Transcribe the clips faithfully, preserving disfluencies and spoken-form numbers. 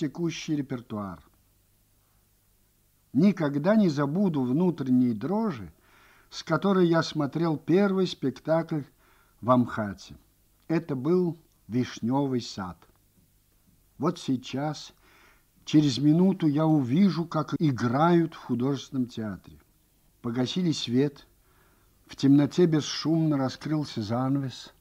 текущий репертуар. Никогда не забуду внутренней дрожи, с которой я смотрел первый спектакль в Амхате. Это был «Вишневый сад». Вот сейчас, через минуту, я увижу, как играют в художественном театре. Погасили свет, в темноте бесшумно раскрылся занавес.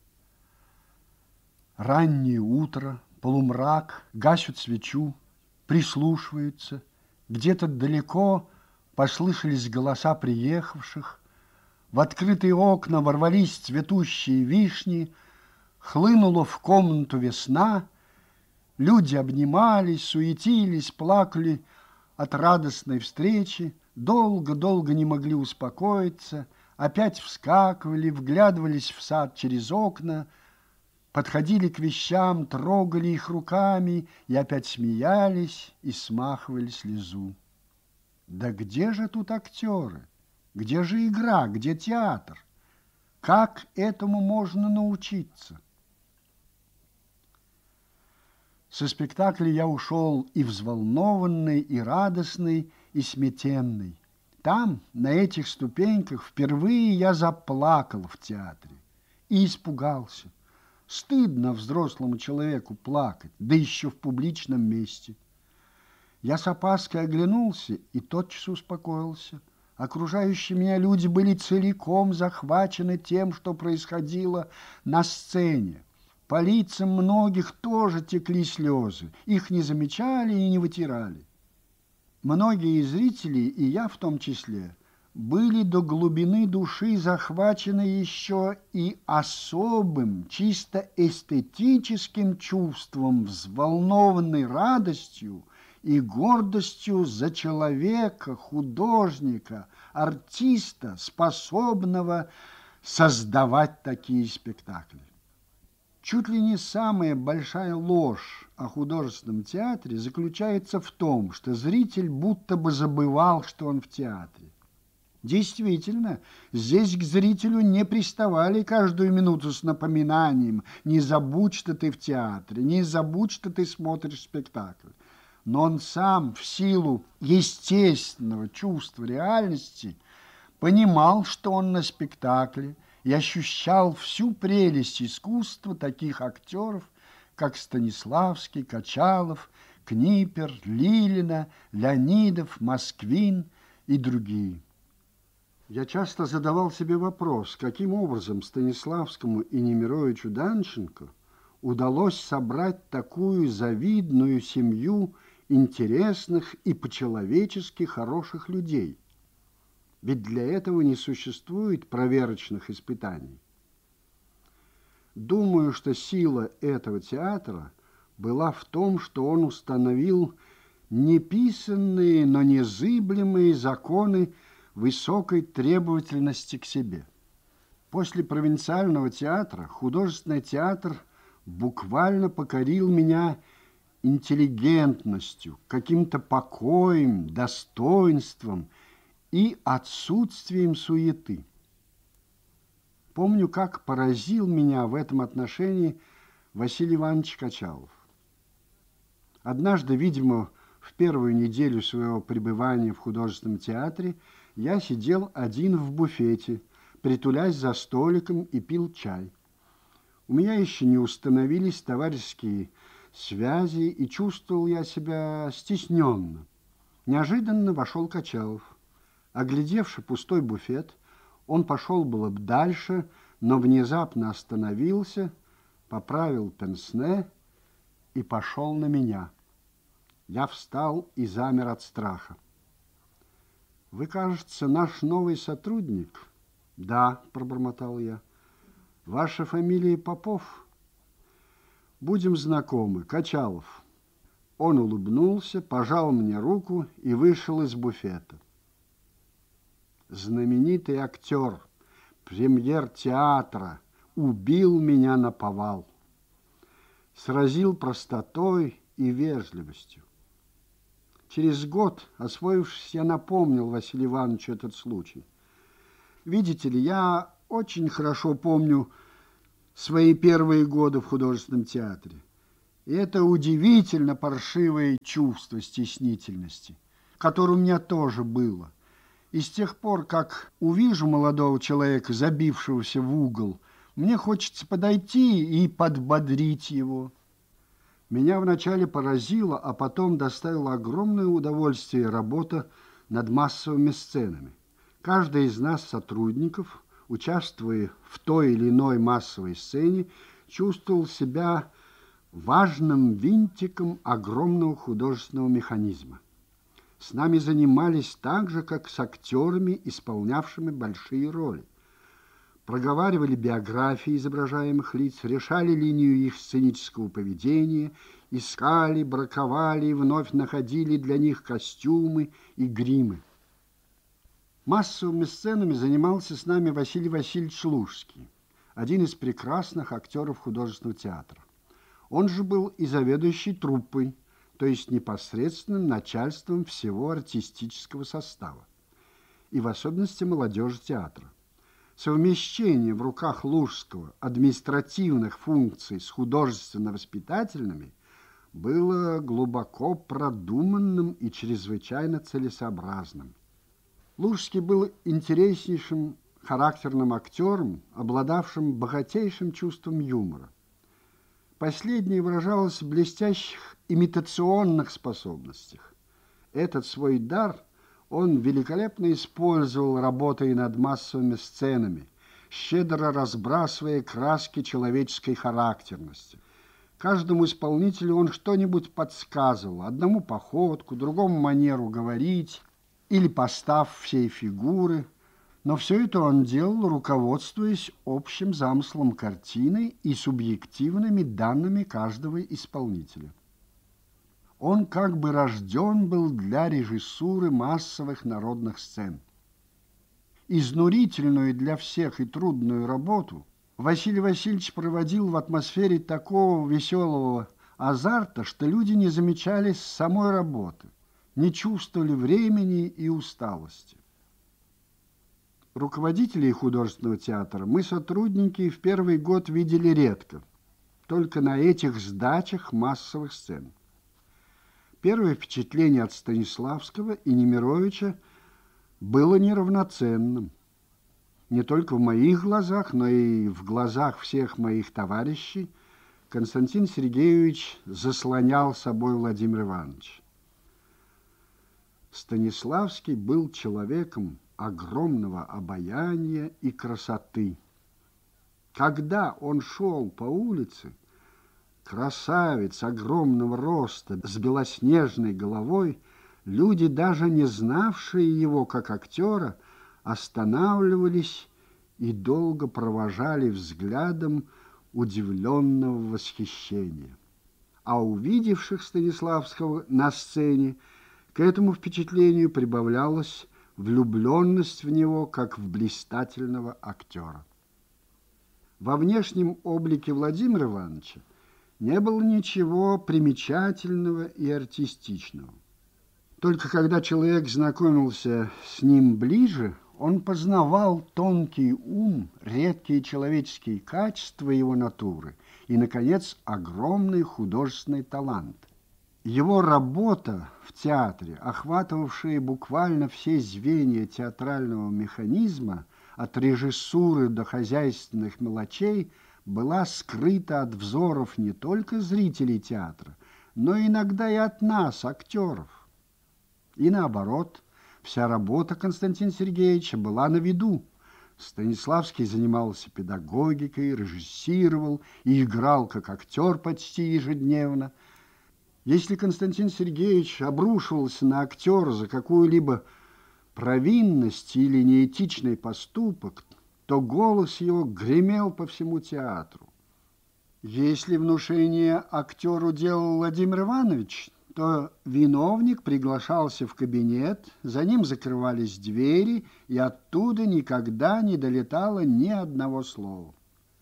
Раннее утро, полумрак, гасят свечу, прислушиваются. Где-то далеко послышались голоса приехавших. В открытые окна ворвались цветущие вишни, хлынула в комнату весна. Люди обнимались, суетились, плакали от радостной встречи, долго-долго не могли успокоиться, опять вскакивали, вглядывались в сад через окна, подходили к вещам, трогали их руками и опять смеялись и смахивали слезу. Да где же тут актеры? Где же игра? Где театр? Как этому можно научиться? Со спектакля я ушел и взволнованный, и радостный, и сметенный. Там, на этих ступеньках, впервые я заплакал в театре и испугался. Стыдно взрослому человеку плакать, да еще в публичном месте. Я с опаской оглянулся и тотчас успокоился. Окружающие меня люди были целиком захвачены тем, что происходило на сцене. По лицам многих тоже текли слезы. Их не замечали и не вытирали. Многие зрители, и я в том числе, были до глубины души захвачены еще и особым, чисто эстетическим чувством, взволнованной радостью и гордостью за человека, художника, артиста, способного создавать такие спектакли. Чуть ли не самая большая ложь о художественном театре заключается в том, что зритель будто бы забывал, что он в театре. Действительно, здесь к зрителю не приставали каждую минуту с напоминанием: не забудь, что ты в театре, не забудь, что ты смотришь спектакль. Но он сам в силу естественного чувства реальности понимал, что он на спектакле, и ощущал всю прелесть искусства таких актеров, как Станиславский, Качалов, Книпер, Лилина, Леонидов, Москвин и другие. Я часто задавал себе вопрос, каким образом Станиславскому и Немировичу Данченко удалось собрать такую завидную семью интересных и по-человечески хороших людей. Ведь для этого не существует проверочных испытаний. Думаю, что сила этого театра была в том, что он установил неписанные, но незыблемые законы высокой требовательности к себе. После провинциального театра художественный театр буквально покорил меня интеллигентностью, каким-то покоем, достоинством и отсутствием суеты. Помню, как поразил меня в этом отношении Василий Иванович Качалов. Однажды, видимо, в первую неделю своего пребывания в художественном театре, я сидел один в буфете, притулясь за столиком, и пил чай. У меня еще не установились товарищеские связи, и чувствовал я себя стесненно. Неожиданно вошел Качалов. Оглядевши пустой буфет, он пошел было бы дальше, но внезапно остановился, поправил пенсне и пошел на меня. Я встал и замер от страха. «Вы, кажется, наш новый сотрудник?» «Да», — пробормотал я. «Ваша фамилия Попов?» «Будем знакомы, Качалов». Он улыбнулся, пожал мне руку и вышел из буфета. Знаменитый актер, премьер театра, убил меня наповал. Сразил простотой и вежливостью. Через год, освоившись, я напомнил Василию Ивановичу этот случай. Видите ли, я очень хорошо помню свои первые годы в художественном театре. И это удивительно паршивое чувство стеснительности, которое у меня тоже было. И с тех пор, как увижу молодого человека, забившегося в угол, мне хочется подойти и подбодрить его. Меня вначале поразило, а потом доставило огромное удовольствие работа над массовыми сценами. Каждый из нас, сотрудников, участвуя в той или иной массовой сцене, чувствовал себя важным винтиком огромного художественного механизма. С нами занимались так же, как с актерами, исполнявшими большие роли. Проговаривали биографии изображаемых лиц, решали линию их сценического поведения, искали, браковали и вновь находили для них костюмы и гримы. Массовыми сценами занимался с нами Василий Васильевич Лужский, один из прекрасных актеров художественного театра. Он же был и заведующий труппой, то есть непосредственным начальством всего артистического состава, и в особенности молодежи театра. Совмещение в руках Лужского административных функций с художественно-воспитательными было глубоко продуманным и чрезвычайно целесообразным. Лужский был интереснейшим характерным актером, обладавшим богатейшим чувством юмора. Последнее выражалось в блестящих имитационных способностях. Этот свой дар он великолепно использовал, работая над массовыми сценами, щедро разбрасывая краски человеческой характерности. Каждому исполнителю он что-нибудь подсказывал, одному походку, другому манеру говорить или постав всей фигуры, но все это он делал, руководствуясь общим замыслом картины и субъективными данными каждого исполнителя. Он как бы рожден был для режиссуры массовых народных сцен. Изнурительную для всех и трудную работу Василий Васильевич проводил в атмосфере такого веселого азарта, что люди не замечали самой работы, не чувствовали времени и усталости. Руководителей художественного театра мы, сотрудники, в первый год видели редко, только на этих сдачах массовых сцен. Первое впечатление от Станиславского и Немировича было неравноценным. Не только в моих глазах, но и в глазах всех моих товарищей Константин Сергеевич заслонял собой Владимира Ивановича. Станиславский был человеком огромного обаяния и красоты. Когда он шел по улице, красавец огромного роста с белоснежной головой, люди, даже не знавшие его как актера, останавливались и долго провожали взглядом удивленного восхищения. А увидевших Станиславского на сцене, к этому впечатлению прибавлялась влюбленность в него, как в блистательного актера. Во внешнем облике Владимира Ивановича не было ничего примечательного и артистичного. Только когда человек знакомился с ним ближе, он познавал тонкий ум, редкие человеческие качества его натуры и, наконец, огромный художественный талант. Его работа в театре, охватывавшая буквально все звенья театрального механизма, от режиссуры до хозяйственных мелочей, была скрыта от взоров не только зрителей театра, но иногда и от нас, актеров. И наоборот, вся работа Константина Сергеевича была на виду. Станиславский занимался педагогикой, режиссировал и играл как актер почти ежедневно. Если Константин Сергеевич обрушивался на актера за какую-либо провинность или неэтичный поступок, то голос его гремел по всему театру. Если внушение актеру делал Владимир Иванович, то виновник приглашался в кабинет, за ним закрывались двери, и оттуда никогда не долетало ни одного слова.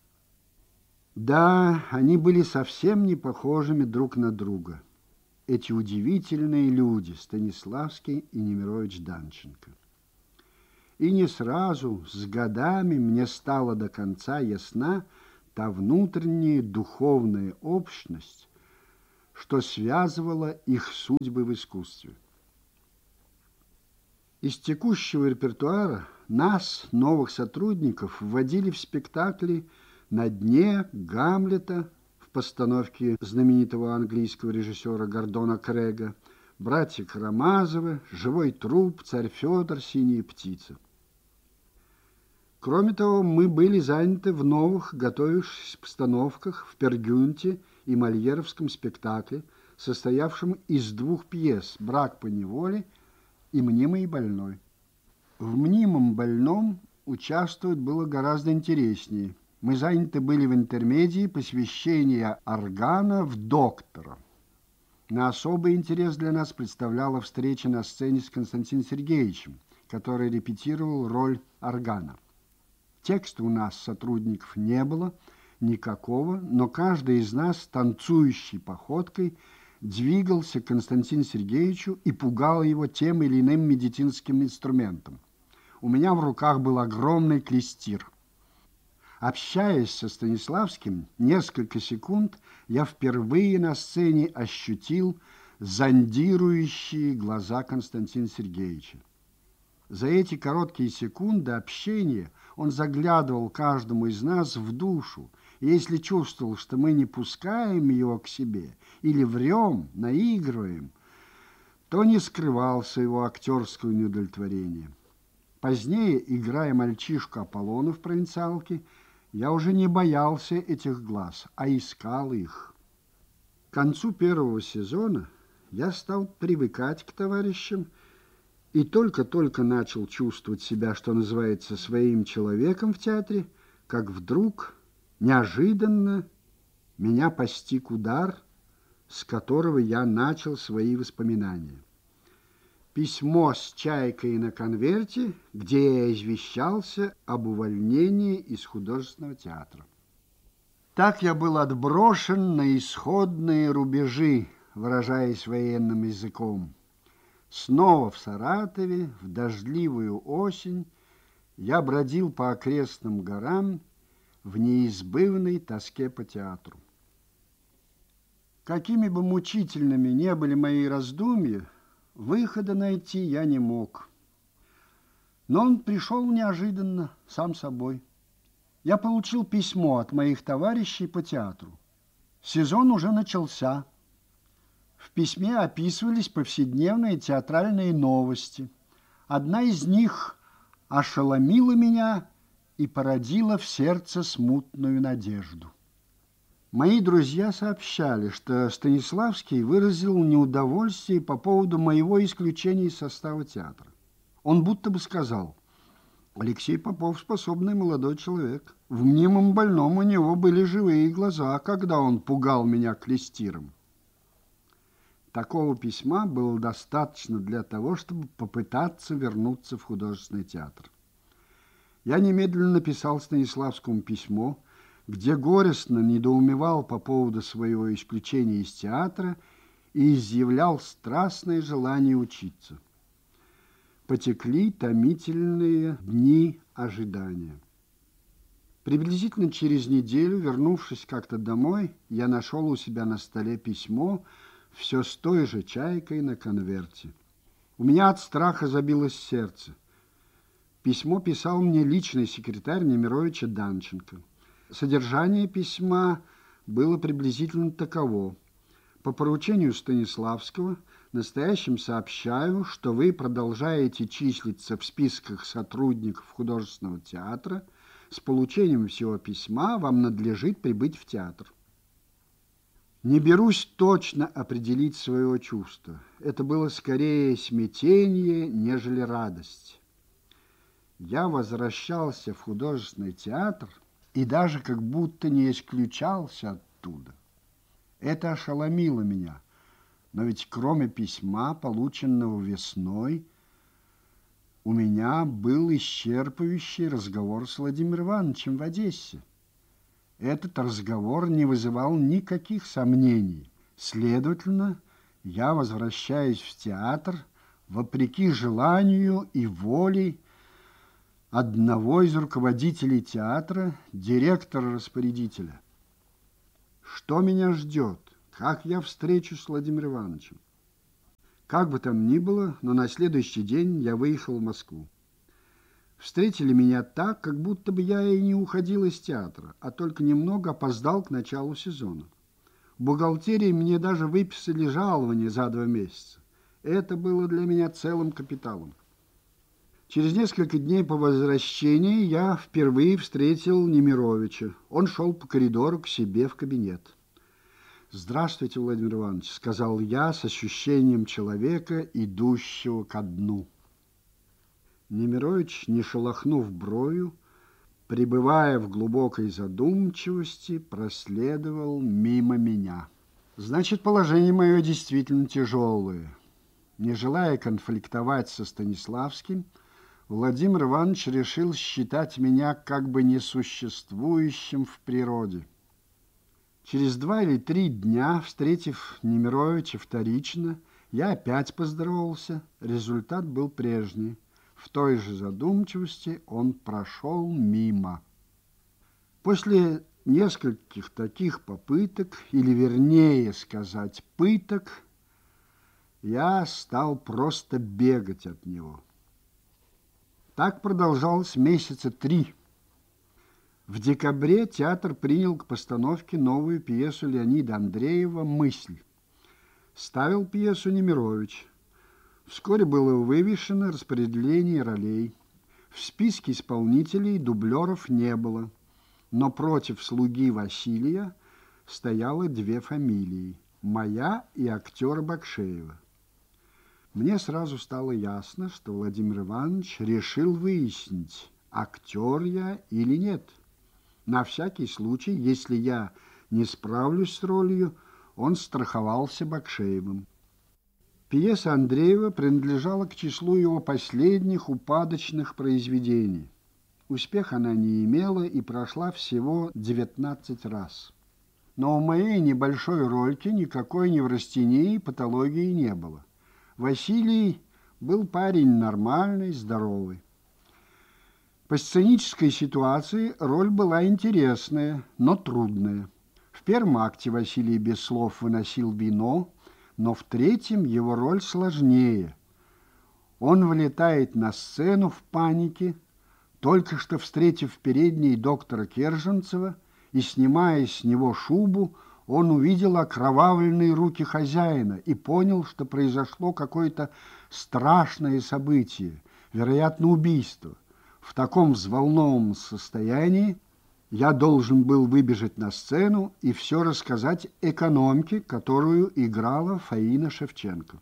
Да, они были совсем не похожими друг на друга, эти удивительные люди, Станиславский и Немирович Данченко. И не сразу, с годами, мне стала до конца ясна та внутренняя духовная общность, что связывало их судьбы в искусстве. Из текущего репертуара нас, новых сотрудников, вводили в спектакли «На дне», «Гамлета» в постановке знаменитого английского режиссера Гордона Крэга, «Братья Карамазовы», «Живой труп», «Царь Федор», «Синяя птица». Кроме того, мы были заняты в новых, готовившихся постановках в Пергюнте и Мольеровском спектакле, состоявшем из двух пьес «Брак по неволе» и «Мнимый больной». В «Мнимом больном» участвовать было гораздо интереснее. Мы заняты были в интермедии посвящения органа в доктора. Но особый интерес для нас представляла встреча на сцене с Константином Сергеевичем, который репетировал роль органа. Текста у нас, сотрудников, не было никакого, но каждый из нас, танцующей походкой, двигался к Константину Сергеевичу и пугал его тем или иным медицинским инструментом. У меня в руках был огромный клестир. Общаясь со Станиславским несколько секунд, я впервые на сцене ощутил зондирующие глаза Константина Сергеевича. За эти короткие секунды общения он заглядывал каждому из нас в душу, и если чувствовал, что мы не пускаем его к себе или врем, наигрываем, то не скрывал своего актерского неудовлетворения. Позднее, играя мальчишку Аполлона в «Провинциалке», я уже не боялся этих глаз, а искал их. К концу первого сезона я стал привыкать к товарищам и только-только начал чувствовать себя, что называется, своим человеком в театре, как вдруг, неожиданно, меня постиг удар, с которого я начал свои воспоминания. Письмо с чайкой на конверте, где я извещался об увольнении из художественного театра. Так я был отброшен на исходные рубежи, выражаясь военным языком. Снова в Саратове, в дождливую осень, я бродил по окрестным горам в неизбывной тоске по театру. Какими бы мучительными ни были мои раздумья, выхода найти я не мог. Но он пришел неожиданно, сам собой. Я получил письмо от моих товарищей по театру. Сезон уже начался. В письме описывались повседневные театральные новости. Одна из них ошеломила меня и породила в сердце смутную надежду. Мои друзья сообщали, что Станиславский выразил неудовольствие по поводу моего исключения из состава театра. Он будто бы сказал: «Алексей Попов способный молодой человек. В мнимом больном у него были живые глаза, когда он пугал меня клестиром». Такого письма было достаточно для того, чтобы попытаться вернуться в художественный театр. Я немедленно написал Станиславскому письмо, где горестно недоумевал по поводу своего исключения из театра и изъявлял страстное желание учиться. Потекли томительные дни ожидания. Приблизительно через неделю, вернувшись как-то домой, я нашел у себя на столе письмо, все с той же чайкой на конверте. У меня от страха забилось сердце. Письмо писал мне личный секретарь Немировича Данченко. Содержание письма было приблизительно таково. По поручению Станиславского настоящим сообщаю, что вы продолжаете числиться в списках сотрудников художественного театра. С получением всего письма вам надлежит прибыть в театр. Не берусь точно определить своего чувства. Это было скорее смятение, нежели радость. Я возвращался в художественный театр и даже как будто не исключался оттуда. Это ошеломило меня. Но ведь кроме письма, полученного весной, у меня был исчерпывающий разговор с Владимиром Ивановичем в Одессе. Этот разговор не вызывал никаких сомнений. Следовательно, я возвращаюсь в театр вопреки желанию и воле одного из руководителей театра, директора-распорядителя. Что меня ждет? как я встречусь с Владимиром Ивановичем. Как бы там ни было, но на следующий день я выехал в Москву. Встретили меня так, как будто бы я и не уходил из театра, а только немного опоздал к началу сезона. В бухгалтерии мне даже выписали жалование за два месяца. Это было для меня целым капиталом. Через несколько дней по возвращении я впервые встретил Немировича. Он шел по коридору к себе в кабинет. «Здравствуйте, Владимир Иванович», — сказал я с ощущением человека, идущего ко дну. Немирович, не шелохнув бровью, пребывая в глубокой задумчивости, проследовал мимо меня. Значит, положение мое действительно тяжелое. Не желая конфликтовать со Станиславским, Владимир Иванович решил считать меня как бы несуществующим в природе. Через два или три дня, встретив Немировича вторично, я опять поздоровался. Результат был прежний. В той же задумчивости он прошел мимо. После нескольких таких попыток, или вернее сказать пыток, я стал просто бегать от него. Так продолжалось месяца три. В декабре театр принял к постановке новую пьесу Леонида Андреева «Мысль». Ставил пьесу Немирович. Вскоре было вывешено распределение ролей. В списке исполнителей дублеров не было, но против слуги Василия стояло две фамилии – моя и актера Бакшеева. Мне сразу стало ясно, что Владимир Иванович решил выяснить, актер я или нет. На всякий случай, если я не справлюсь с ролью, он страховался Бакшеевым. Пьеса Андреева принадлежала к числу его последних упадочных произведений. Успеха она не имела и прошла всего девятнадцать раз. Но у моей небольшой рольки никакой неврастении и патологии не было. Василий был парень нормальный, здоровый. По сценической ситуации роль была интересная, но трудная. В первом акте Василий без слов выносил вино, но в третьем его роль сложнее. Он вылетает на сцену в панике, только что встретив в передней доктора Керженцева, и, снимая с него шубу, он увидел окровавленные руки хозяина и понял, что произошло какое-то страшное событие, вероятно, убийство. В таком взволнованном состоянии я должен был выбежать на сцену и все рассказать экономке, которую играла Фаина Шевченко.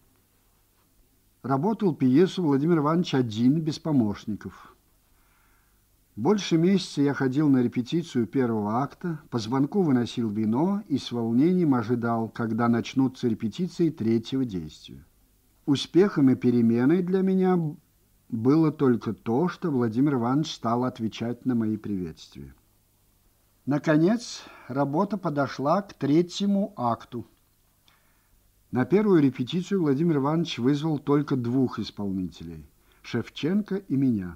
Работал пьесу Владимир Иванович один, без помощников. Больше месяца я ходил на репетицию первого акта, по звонку выносил вино и с волнением ожидал, когда начнутся репетиции третьего действия. Успехом и переменой для меня было только то, что Владимир Иванович стал отвечать на мои приветствия. Наконец, работа подошла к третьему акту. На первую репетицию Владимир Иванович вызвал только двух исполнителей – Шевченко и меня.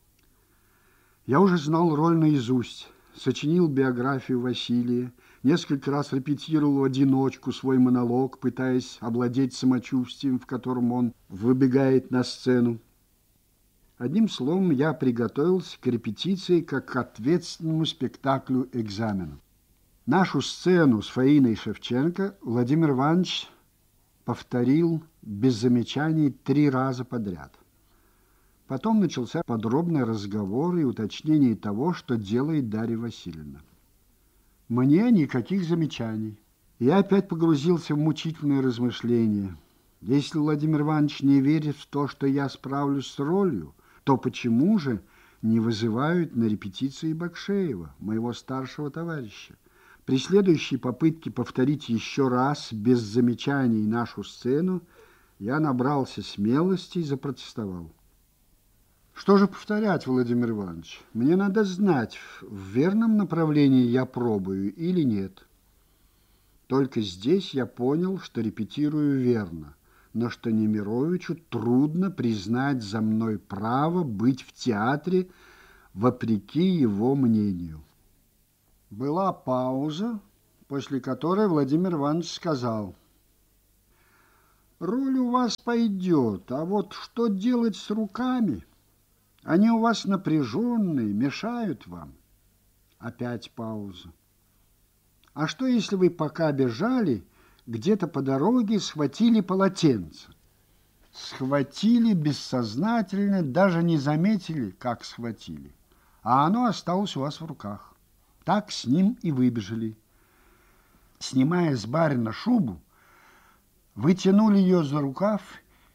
Я уже знал роль наизусть, сочинил биографию Василия, несколько раз репетировал в одиночку свой монолог, пытаясь овладеть самочувствием, в котором он выбегает на сцену. Одним словом, я приготовился к репетиции как к ответственному спектаклю экзамена. Нашу сцену с Фаиной Шевченко Владимир Иванович повторил без замечаний три раза подряд. Потом начался подробный разговор и уточнение того, что делает Дарья Васильевна. Мне никаких замечаний. Я опять погрузился в мучительные размышления. Если Владимир Иванович не верит в то, что я справлюсь с ролью, то почему же не вызывают на репетиции Бакшеева, моего старшего товарища? При следующей попытке повторить еще раз, без замечаний, нашу сцену, я набрался смелости и запротестовал. Что же повторять, Владимир Иванович? Мне надо знать, в верном направлении я пробую или нет. Только здесь я понял, что репетирую верно, но что Немировичу трудно признать за мной право быть в театре вопреки его мнению. Была пауза, после которой Владимир Иванович сказал: «Роль у вас пойдет, а вот что делать с руками? Они у вас напряженные, мешают вам». Опять пауза. «А что, если вы, пока бежали, где-то по дороге схватили полотенце?» Схватили бессознательно, даже не заметили, как схватили. А оно осталось у вас в руках. Так с ним и выбежали. Снимая с барина шубу, вы тянули ее за рукав,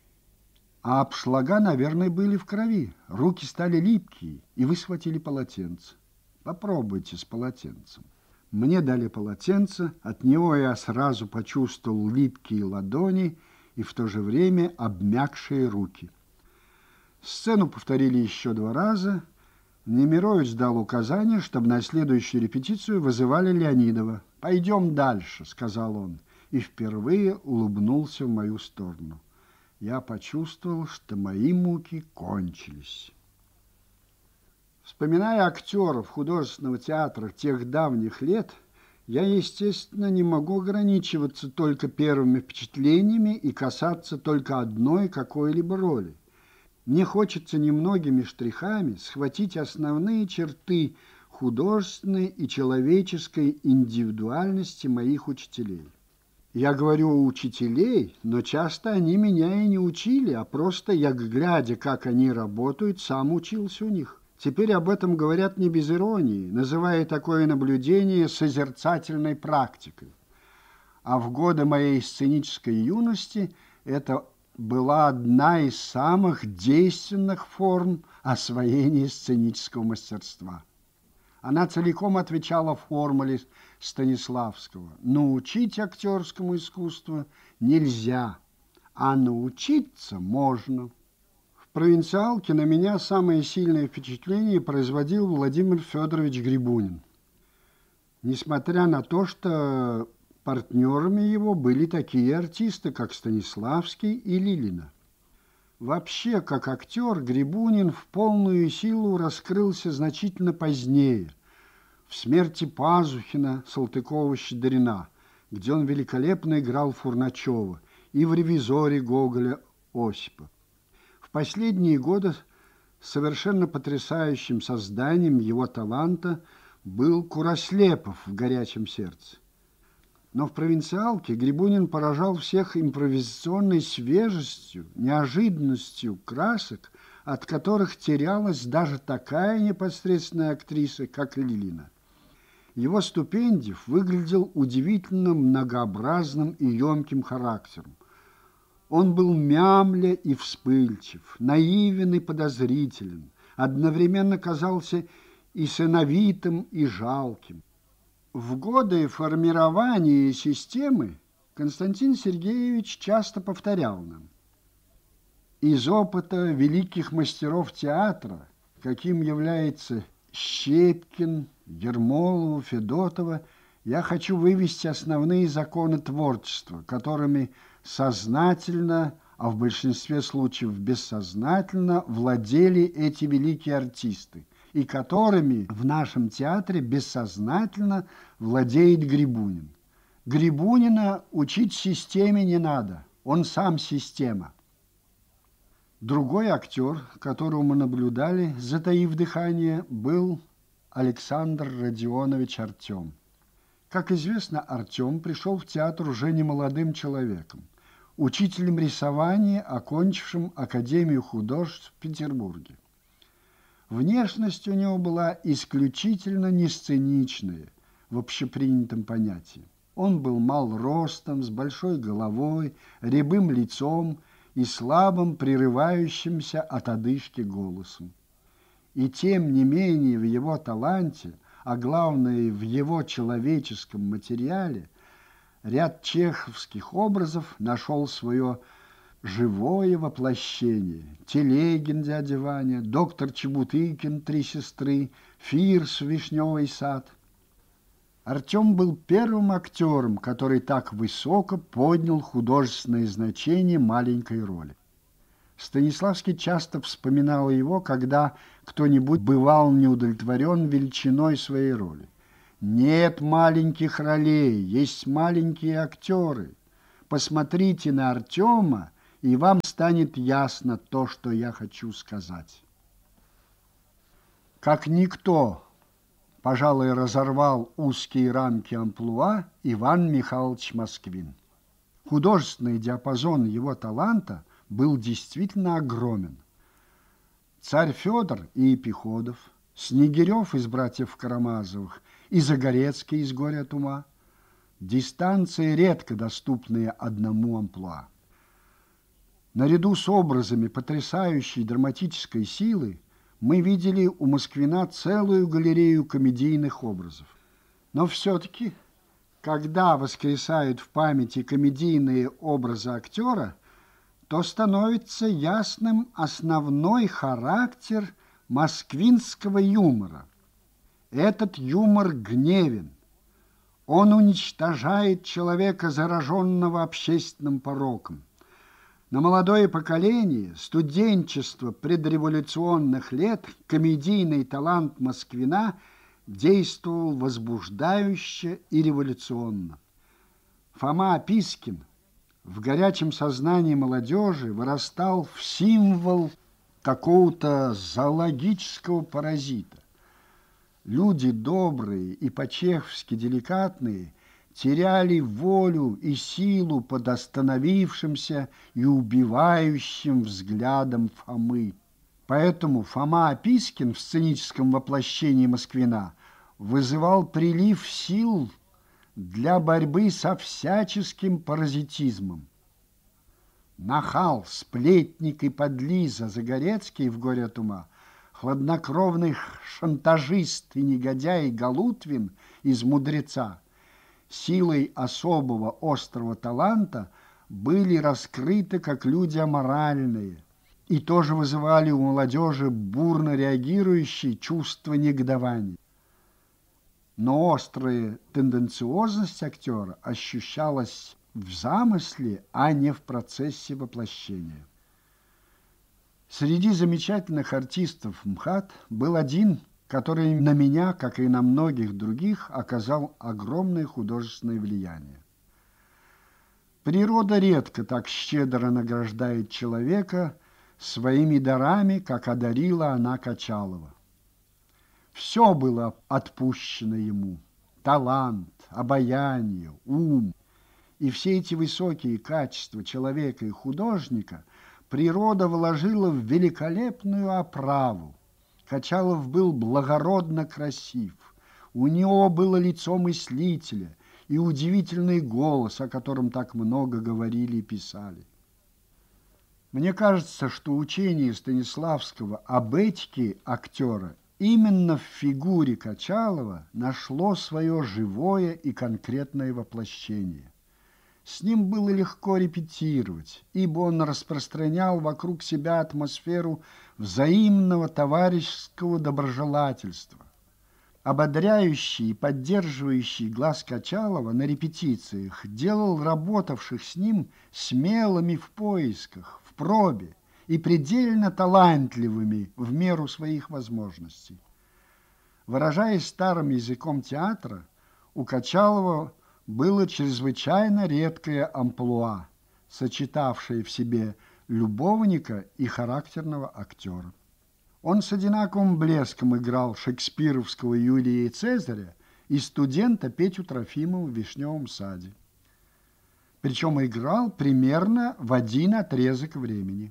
а обшлага, наверное, были в крови. Руки стали липкие, и вы схватили полотенце. Попробуйте с полотенцем. Мне дали полотенце, от него я сразу почувствовал липкие ладони и в то же время обмякшие руки. Сцену повторили еще два раза. Немирович дал указание, чтобы на следующую репетицию вызывали Леонидова. «Пойдем дальше», — сказал он, и впервые улыбнулся в мою сторону. Я почувствовал, что мои муки кончились. Вспоминая актеров художественного театра тех давних лет, я, естественно, не могу ограничиваться только первыми впечатлениями и касаться только одной какой-либо роли. Мне хочется немногими штрихами схватить основные черты художественной и человеческой индивидуальности моих учителей. Я говорю учителей, но часто они меня и не учили, а просто я, глядя, как они работают, сам учился у них. Теперь об этом говорят не без иронии, называя такое наблюдение созерцательной практикой. А в годы моей сценической юности это была одна из самых действенных форм освоения сценического мастерства. Она целиком отвечала формуле Станиславского: научить актерскому искусству нельзя, а научиться можно. В «Провинциалке» на меня самое сильное впечатление производил Владимир Федорович Грибунин. Несмотря на то, что партнерами его были такие артисты, как Станиславский и Лилина. Вообще, как актер, Грибунин в полную силу раскрылся значительно позднее, в «Смерти Пазухина» Салтыкова-Щедрина, где он великолепно играл Фурначева, и в «Ревизоре» Гоголя Осипа. В последние годы совершенно потрясающим созданием его таланта был Курослепов в «Горячем сердце». Но в «Провинциалке» Грибунин поражал всех импровизационной свежестью, неожиданностью красок, от которых терялась даже такая непосредственная актриса, как Лилина. Его Ступендиев выглядел удивительно многообразным и емким характером. Он был мямля и вспыльчив, наивен и подозрителен, одновременно казался и сыновитым, и жалким. В годы формирования системы Константин Сергеевич часто повторял нам: из опыта великих мастеров театра, каким является Щепкин, Ермолова, Федотова, я хочу вывести основные законы творчества, которыми сознательно, а в большинстве случаев бессознательно владели эти великие артисты, и которыми в нашем театре бессознательно владеет Грибунин. Грибунина учить системе не надо, он сам система. Другой актер, которого мы наблюдали, затаив дыхание, был Александр Родионович Артем. Как известно, Артем пришел в театр уже не молодым человеком, учителем рисования, окончившим Академию художеств в Петербурге. Внешность у него была исключительно не сценичная, в общепринятом понятии. Он был мал ростом, с большой головой, рябым лицом и слабым, прерывающимся от одышки голосом. И тем не менее в его таланте, а главное в его человеческом материале, ряд чеховских образов нашел свое живое воплощение. Телегин дядя Ваня, доктор Чебутыкин, три сестры, Фирс, Вишневый сад. Артем был первым актером, который так высоко поднял художественное значение маленькой роли. Станиславский часто вспоминал его, когда кто-нибудь бывал неудовлетворен величиной своей роли. Нет маленьких ролей, есть маленькие актеры. Посмотрите на Артема, и вам станет ясно то, что я хочу сказать. Как никто, пожалуй, разорвал узкие рамки амплуа Иван Михайлович Москвин. Художественный диапазон его таланта был действительно огромен. Царь Федор и Епиходов, Снегирев из братьев Карамазовых и Загорецкий из «Горя от ума» – дистанции, редко доступные одному амплуа. Наряду с образами потрясающей драматической силы мы видели у Москвина целую галерею комедийных образов. Но все-таки, когда воскресают в памяти комедийные образы актера, то становится ясным основной характер москвинского юмора. Этот юмор гневен. Он уничтожает человека, зараженного общественным пороком. На молодое поколение, студенчество предреволюционных лет, комедийный талант Москвина действовал возбуждающе и революционно. Фома Опискин в горячем сознании молодежи вырастал в символ какого-то зоологического паразита. Люди добрые и по-чеховски деликатные теряли волю и силу под остановившимся и убивающим взглядом Фомы. Поэтому Фома Опискин в сценическом воплощении Москвина вызывал прилив сил для борьбы со всяческим паразитизмом. Нахал, сплетник и подлиза Загорецкий в «Горе от ума», хладнокровный шантажист и негодяй Галутвин из «Мудреца» силой особого острого таланта были раскрыты как люди аморальные и тоже вызывали у молодежи бурно реагирующие чувства негодования. Но острая тенденциозность актера ощущалась в замысле, а не в процессе воплощения. Среди замечательных артистов МХАТ был один, который на меня, как и на многих других, оказал огромное художественное влияние. Природа редко так щедро награждает человека своими дарами, как одарила она Качалова. Все было отпущено ему – талант, обаяние, ум. И все эти высокие качества человека и художника природа вложила в великолепную оправу. Качалов был благородно красив, у него было лицо мыслителя и удивительный голос, о котором так много говорили и писали. Мне кажется, что учение Станиславского об этике актера именно в фигуре Качалова нашло свое живое и конкретное воплощение. С ним было легко репетировать, ибо он распространял вокруг себя атмосферу взаимного товарищеского доброжелательства. Ободряющий и поддерживающий глаз Качалова на репетициях делал работавших с ним смелыми в поисках, в пробе и предельно талантливыми в меру своих возможностей. Выражаясь старым языком театра, у Качалова было чрезвычайно редкое амплуа, сочетавшее в себе любовника и характерного актера. Он с одинаковым блеском играл шекспировского Юлия и Цезаря и студента Петю Трофимова в «Вишневом саде». Причем играл примерно в один отрезок времени.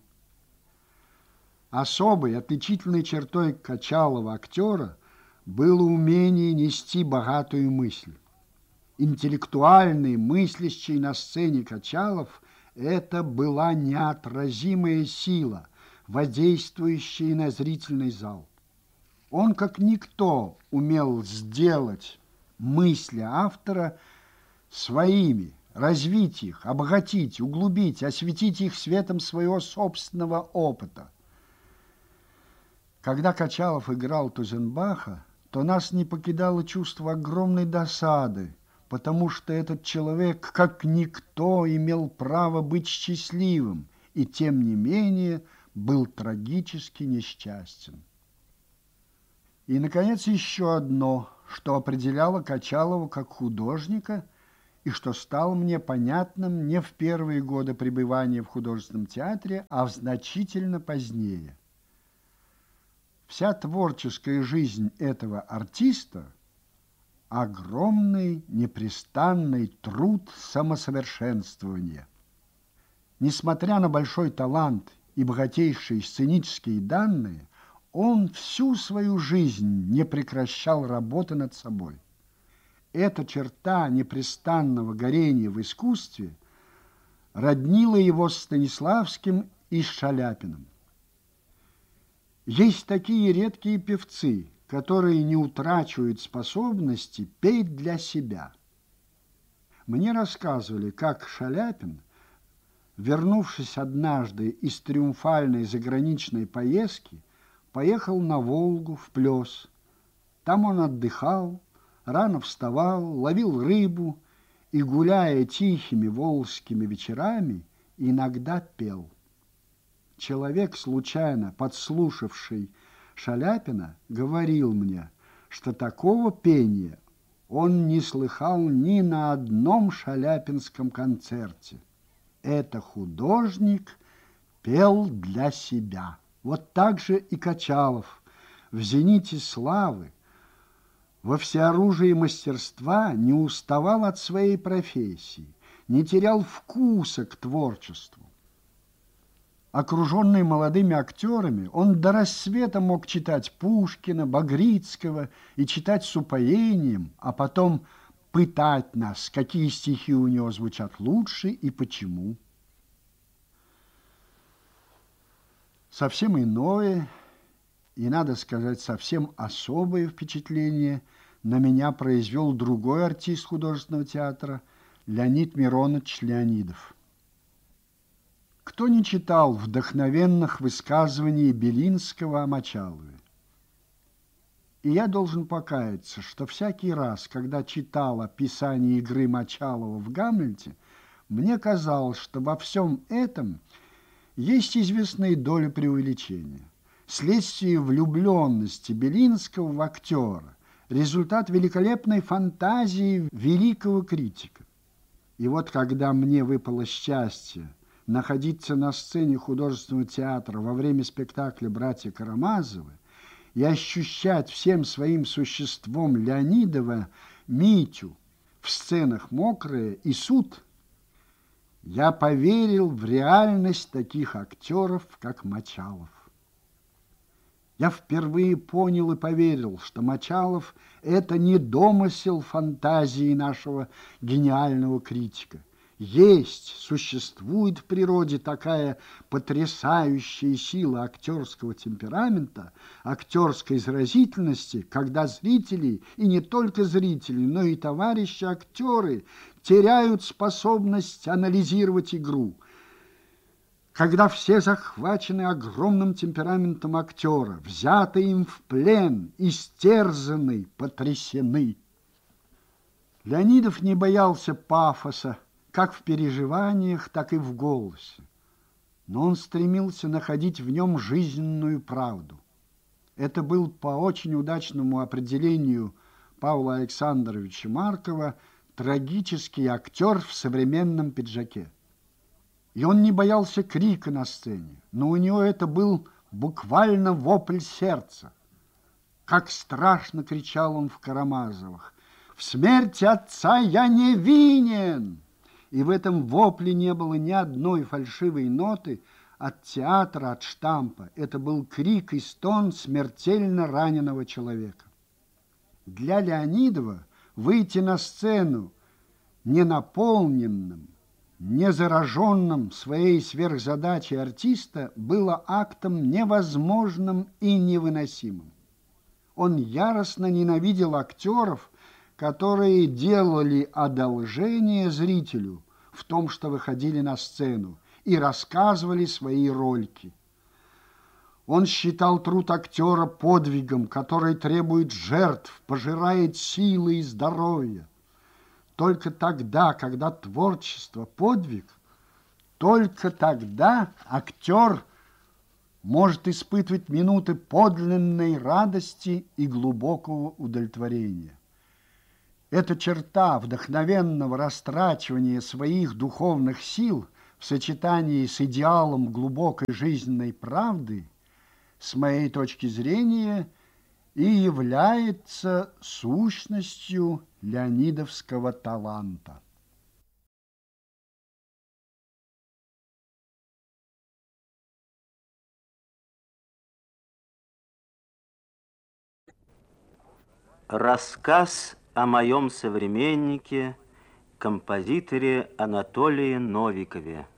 Особой отличительной чертой Качалова актера было умение нести богатую мысль. Интеллектуальный, мыслящий на сцене Качалов – это была неотразимая сила, воздействующая на зрительный зал. Он, как никто, умел сделать мысли автора своими, развить их, обогатить, углубить, осветить их светом своего собственного опыта. Когда Качалов играл Тузенбаха, то нас не покидало чувство огромной досады, потому что этот человек, как никто, имел право быть счастливым и, тем не менее, был трагически несчастен. И, наконец, еще одно, что определяло Качалова как художника и что стало мне понятным не в первые годы пребывания в художественном театре, а в значительно позднее. Вся творческая жизнь этого артиста – огромный, непрестанный труд самосовершенствования. Несмотря на большой талант и богатейшие сценические данные, он всю свою жизнь не прекращал работы над собой. Эта черта непрестанного горения в искусстве роднила его с Станиславским и с Шаляпиным. Есть такие редкие певцы, которые не утрачивают способности петь для себя. Мне рассказывали, как Шаляпин, вернувшись однажды из триумфальной заграничной поездки, поехал на Волгу в Плес. Там он отдыхал, рано вставал, ловил рыбу и, гуляя тихими волжскими вечерами, иногда пел. Человек, случайно подслушавший Шаляпина, говорил мне, что такого пения он не слыхал ни на одном шаляпинском концерте. Это художник пел для себя. Вот так же и Качалов в зените славы, во всеоружии мастерства не уставал от своей профессии, не терял вкуса к творчеству. Окруженный молодыми актерами, он до рассвета мог читать Пушкина, Багрицкого и читать с упоением, а потом пытать нас, какие стихи у него звучат лучше и почему. Совсем иное и, надо сказать, совсем особое впечатление на меня произвел другой артист художественного театра Леонид Миронович Леонидов. Кто не читал вдохновенных высказываний Белинского о Мочалове? И я должен покаяться, что всякий раз, когда читал описание игры Мочалова в «Гамлете», мне казалось, что во всем этом есть известные доли преувеличения. Следствие влюбленности Белинского в актера, результат великолепной фантазии великого критика. И вот когда мне выпало счастье находиться на сцене художественного театра во время спектакля «Братья Карамазовы» и ощущать всем своим существом Леонидова, Митю в сценах «Мокрая» и «Суд», я поверил в реальность таких актеров, как Мочалов. Я впервые понял и поверил, что Мочалов – это не домысел фантазии нашего гениального критика. Есть, существует в природе такая потрясающая сила актерского темперамента, актерской изразительности, когда зрители, и не только зрители, но и товарищи-актеры теряют способность анализировать игру. Когда все захвачены огромным темпераментом актера, взяты им в плен, истерзаны, потрясены. Леонидов не боялся пафоса, как в переживаниях, так и в голосе. Но он стремился находить в нем жизненную правду. Это был по очень удачному определению Павла Александровича Маркова трагический актер в современном пиджаке. И он не боялся крика на сцене, но у него это был буквально вопль сердца. Как страшно кричал он в Карамазовых: «В смерти отца я не винен!» И в этом вопле не было ни одной фальшивой ноты от театра, от штампа. Это был крик и стон смертельно раненого человека. Для Леонидова выйти на сцену ненаполненным, незараженным своей сверхзадачей артиста было актом невозможным и невыносимым. Он яростно ненавидел актеров, которые делали одолжение зрителю в том, что выходили на сцену и рассказывали свои рольки. Он считал труд актера подвигом, который требует жертв, пожирает силы и здоровье. Только тогда, когда творчество – подвиг, только тогда актер может испытывать минуты подлинной радости и глубокого удовлетворения. Эта черта вдохновенного растрачивания своих духовных сил в сочетании с идеалом глубокой жизненной правды, с моей точки зрения, и является сущностью леонидовского таланта. Рассказ о моем современнике, композиторе Анатолии Новикове.